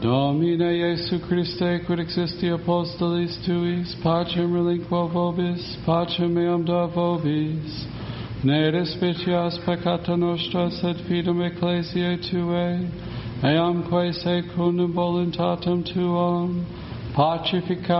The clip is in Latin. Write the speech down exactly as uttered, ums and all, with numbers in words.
Domine Iesu Christe, quid existi apostolis tuis, pacem relinquo vobis, pacem meam da vobis. Ne despicias peccata nostra, sed fidem ecclesiae Tuae, eamque secundum voluntatem Tuam, pacifica